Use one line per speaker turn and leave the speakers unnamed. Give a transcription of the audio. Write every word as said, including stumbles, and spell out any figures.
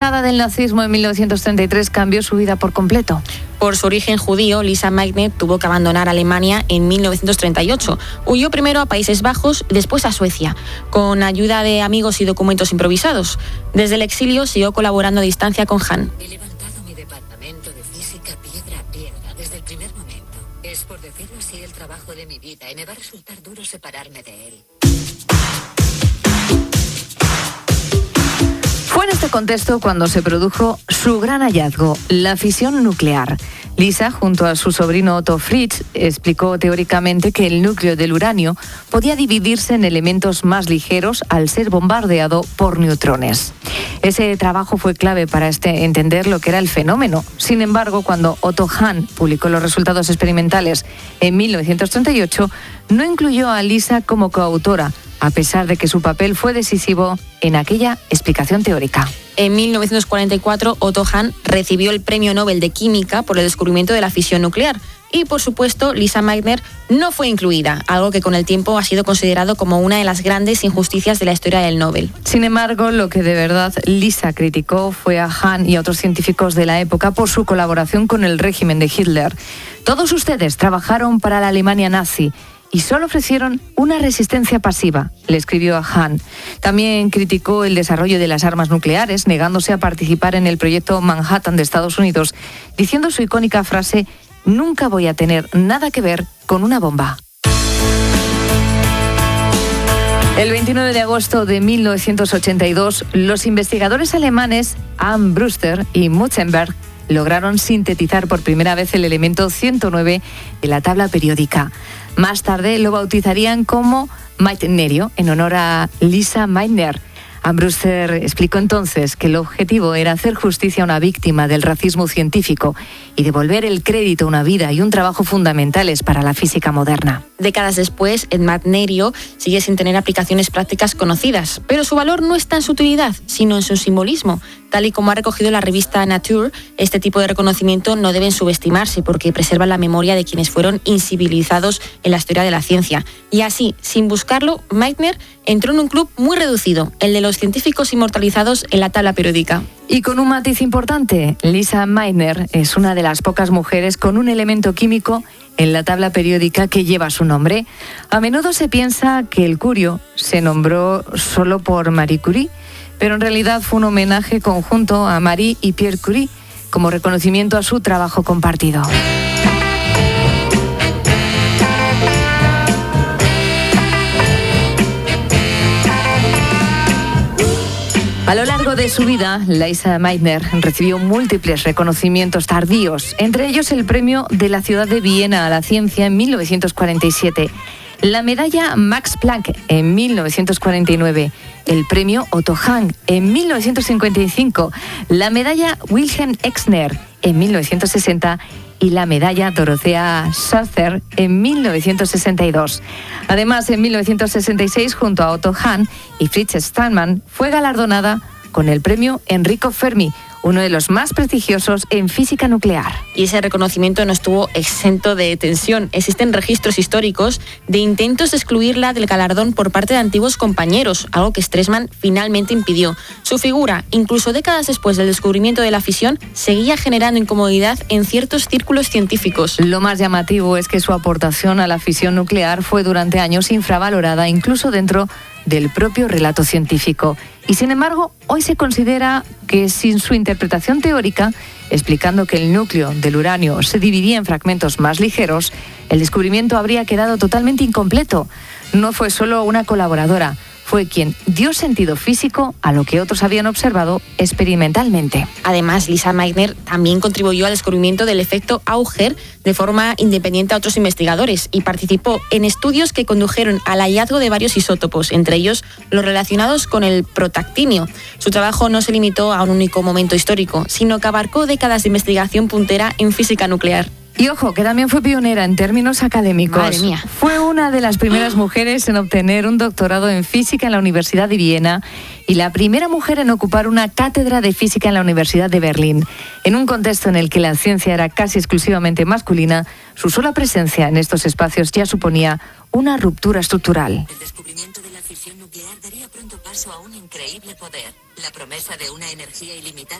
alejada del nazismo en mil novecientos treinta y tres, cambió su vida por completo.
Por su origen judío, Lisa Meitner tuvo que abandonar Alemania en mil novecientos treinta y ocho. Huyó primero a Países Bajos, después a Suecia, con ayuda de amigos y documentos improvisados. Desde el exilio siguió colaborando a distancia con Hahn.
He levantado mi departamento de física piedra a piedra desde el primer momento. Es, por decirlo así, el trabajo de mi vida y me va a resultar duro separarme de él.
Fue en este contexto cuando se produjo su gran hallazgo, la fisión nuclear. Lisa, junto a su sobrino Otto Fritsch, explicó teóricamente que el núcleo del uranio podía dividirse en elementos más ligeros al ser bombardeado por neutrones. Ese trabajo fue clave para este entender lo que era el fenómeno. Sin embargo, cuando Otto Hahn publicó los resultados experimentales en mil novecientos treinta y ocho, no incluyó a Lisa como coautora, a pesar de que su papel fue decisivo en aquella explicación teórica.
En mil novecientos cuarenta y cuatro, Otto Hahn recibió el Premio Nobel de Química por el descubrimiento de la fisión nuclear. Y, por supuesto, Lisa Meitner no fue incluida, algo que con el tiempo ha sido considerado como una de las grandes injusticias de la historia del Nobel.
Sin embargo, lo que de verdad Lisa criticó fue a Hahn y a otros científicos de la época por su colaboración con el régimen de Hitler. Todos ustedes trabajaron para la Alemania nazi y solo ofrecieron una resistencia pasiva, le escribió a Hahn. También criticó el desarrollo de las armas nucleares, negándose a participar en el proyecto Manhattan de Estados Unidos, diciendo su icónica frase: «Nunca voy a tener nada que ver con una bomba». El veintinueve de agosto de mil novecientos ochenta y dos, los investigadores alemanes Anne Brewster y Mutzenberg lograron sintetizar por primera vez el elemento ciento nueve de la tabla periódica. Más tarde lo bautizarían como meitnerio, en honor a Lisa Meitner. Anne Brewster explicó entonces que el objetivo era hacer justicia a una víctima del racismo científico y devolver el crédito a una vida y un trabajo fundamentales para la física moderna.
Décadas después, el meitnerio sigue sin tener aplicaciones prácticas conocidas, pero su valor no está en su utilidad, sino en su simbolismo. Tal y como ha recogido la revista Nature, este tipo de reconocimiento no deben subestimarse porque preservan la memoria de quienes fueron invisibilizados en la historia de la ciencia. Y así, sin buscarlo, Meitner entró en un club muy reducido, el de los científicos inmortalizados en la tabla periódica.
Y con un matiz importante, Lisa Meitner es una de las pocas mujeres con un elemento químico en la tabla periódica que lleva su nombre. A menudo se piensa que el curio se nombró solo por Marie Curie, pero en realidad fue un homenaje conjunto a Marie y Pierre Curie, como reconocimiento a su trabajo compartido. A lo largo de su vida, Lisa Meitner recibió múltiples reconocimientos tardíos, entre ellos el premio de la ciudad de Viena a la ciencia en mil novecientos cuarenta y siete, la medalla Max Planck en mil novecientos cuarenta y nueve, el premio Otto Hahn en mil novecientos cincuenta y cinco, la medalla Wilhelm Exner en mil novecientos sesenta y la medalla Dorothea Salzer en mil novecientos sesenta y dos. Además, en mil novecientos sesenta y seis, junto a Otto Hahn y Fritz Strassmann, fue galardonada con el premio Enrico Fermi, uno de los más prestigiosos en física nuclear.
Y ese reconocimiento no estuvo exento de tensión. Existen registros históricos de intentos de excluirla del galardón por parte de antiguos compañeros, algo que Strassmann finalmente impidió. Su figura, incluso décadas después del descubrimiento de la fisión, seguía generando incomodidad en ciertos círculos científicos.
Lo más llamativo es que su aportación a la fisión nuclear fue durante años infravalorada, incluso dentro del propio relato científico. Y sin embargo, hoy se considera que sin su interpretación teórica, explicando que el núcleo del uranio se dividía en fragmentos más ligeros, el descubrimiento habría quedado totalmente incompleto. No fue solo una colaboradora, fue quien dio sentido físico a lo que otros habían observado experimentalmente.
Además, Lisa Meitner también contribuyó al descubrimiento del efecto Auger de forma independiente a otros investigadores y participó en estudios que condujeron al hallazgo de varios isótopos, entre ellos los relacionados con el protactinio. Su trabajo no se limitó a un único momento histórico, sino que abarcó décadas de investigación puntera en física nuclear.
Y ojo, que también fue pionera en términos académicos.
Madre mía.
Fue una de las primeras mujeres en obtener un doctorado en física en la Universidad de Viena y la primera mujer en ocupar una cátedra de física en la Universidad de Berlín. En un contexto en el que la ciencia era casi exclusivamente masculina, su sola presencia en estos espacios ya suponía una ruptura estructural.
El descubrimiento de la fisión nuclear daría pronto paso a un increíble poder, la promesa de una energía ilimitada